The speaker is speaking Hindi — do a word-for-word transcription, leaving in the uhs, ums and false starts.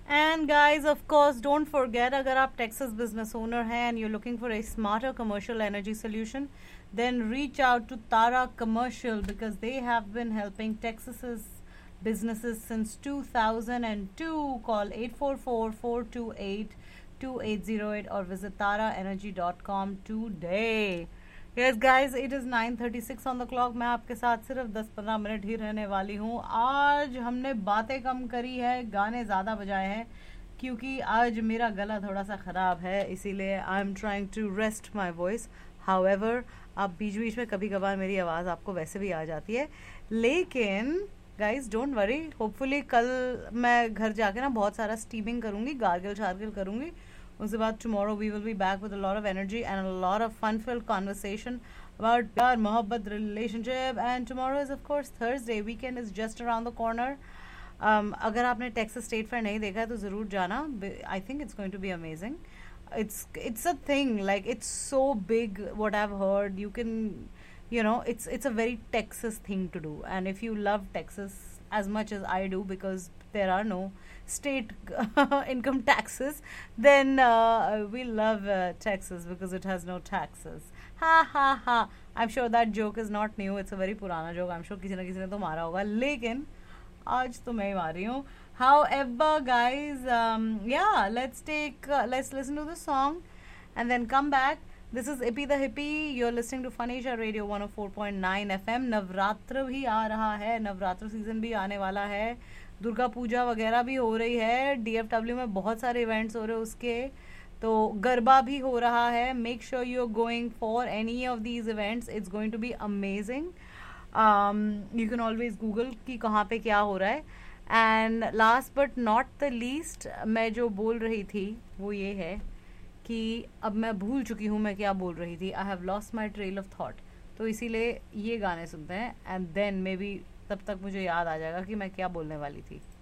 And guys, of course, don't forget, अगर आप Texas business owner हैं and you're looking for a smarter commercial energy solution, then reach out to Tara Commercial because they have been helping Texas's businesses since two thousand two. Call eight four four, four two eight, two eight zero eight or visit tara energy dot com today. Yes guys, it is nine thirty-six on the clock. मैं आपके साथ सिर्फ दस पंद्रह मिनट ही रहने वाली हूँ. आज हमने बातें कम करी है, गाने ज़्यादा बजाए हैं क्योंकि आज मेरा गला थोड़ा सा ख़राब है, इसीलिए I am trying to rest my voice. However, आप बीच बीच में कभी कभार मेरी आवाज़ आपको वैसे भी आ जाती है, लेकिन गाइज डोंट वरी. होपफुली कल मैं घर जाके ना बहुत सारा स्टीमिंग करूँगी, गार्गिल शार्गिल करूँगी. उसके बाद tomorrow we will be back with a lot of energy and a lot of fun-filled conversation about प्यार मोहब्बत relationship. And tomorrow is of course Thursday. Weekend is just around the corner. Um, अगर आपने Texas State Fair नहीं देखा है तो ज़रूर जाना. I think it's going to be amazing. It's it's a thing, like it's so big. What I've heard, you can, you know, it's it's a very Texas thing to do. And if you love Texas as much as I do, because there are no state income taxes, then uh, we love uh, Texas because it has no taxes. Ha ha ha. I'm sure that joke is not new. It's a very purana joke. I'm sure किसी ना किसी ने तो मारा होगा, लेकिन आज तो मैं ही मारी हूँ. However, guys, um, yeah, let's take uh, let's listen to the song and then come back. This is Ippy the Hippie. You're listening to Phanisha Radio one oh four point nine F M. Navratra भी आ रहा है, नवरात्र सीजन भी आने वाला है, दुर्गा पूजा वगैरह भी हो रही है, डी एफ डब्ल्यू में बहुत सारे इवेंट्स हो रहे हैं उसके, तो गरबा भी हो रहा है. Make sure you are going for any of these events. It's going to be amazing. You can always Google कि कहाँ पे क्या हो रहा है. And last but not the least, मैं जो बोल रही थी वो ये है कि अब मैं भूल चुकी हूँ मैं क्या बोल रही थी. I have lost my trail of thought. तो इसीलिए ये गाने सुनते हैं एंड देन मे बी तब तक मुझे याद आ जाएगा कि मैं क्या बोलने वाली थी.